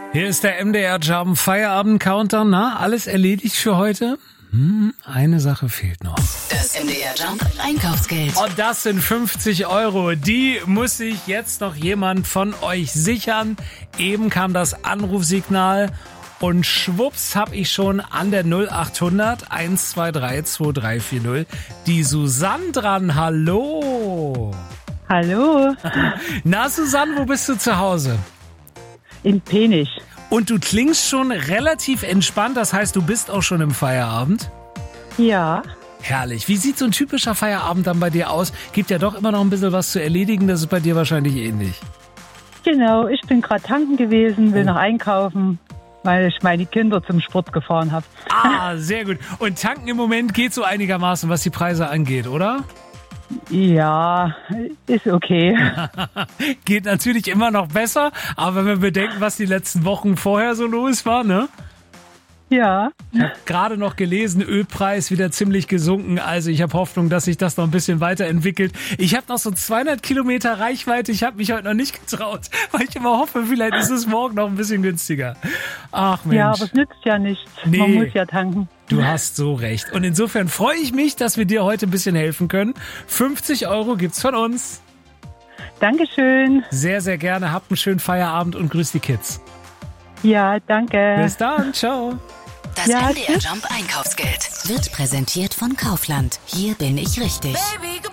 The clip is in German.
Hier ist der MDR Jump Feierabend Countdown. Na, alles erledigt für heute? Eine Sache fehlt noch. Das MDR Jump Einkaufsgeld. Und das sind 50 Euro. Die muss sich jetzt noch jemand von euch sichern. Eben kam das Anrufsignal und schwupps hab ich schon an der 0800 123 2340 die Susanne dran. Hallo. Hallo, Na Susanne, wo bist du zu Hause? in Penich. Und du klingst schon relativ entspannt, das heißt, du bist auch schon im Feierabend? Ja, Herrlich. Wie sieht so ein typischer Feierabend dann bei dir aus? Gibt ja doch immer noch ein bisschen was zu erledigen, das ist bei dir wahrscheinlich ähnlich. genau. Ich bin gerade tanken gewesen, will noch einkaufen, weil ich meine Kinder zum Sport gefahren habe. Ah, sehr gut. Und tanken im Moment geht so einigermaßen, was die Preise angeht, oder? Ja, ist okay. Geht natürlich immer noch besser, aber wenn wir bedenken, was die letzten Wochen vorher so los war, ne? Ja, Gerade noch gelesen, Ölpreis wieder ziemlich gesunken. Also ich habe Hoffnung, dass sich das noch ein bisschen weiterentwickelt. Ich habe noch so 200 Kilometer Reichweite. Ich habe mich heute noch nicht getraut, weil ich immer hoffe, vielleicht ist es morgen noch ein bisschen günstiger. Ach Mensch. ja, aber es nützt ja nichts. Nee. Man muss ja tanken. Du hast so recht. Und insofern freue ich mich, dass wir dir heute ein bisschen helfen können. 50 Euro gibt's von uns. Dankeschön. Sehr, sehr gerne. Habt einen schönen Feierabend und grüß die Kids. Ja, danke. Bis dann. Ciao. Das Ja, MDR tschüss. Jump Einkaufsgeld wird präsentiert von Kaufland. Hier bin ich richtig.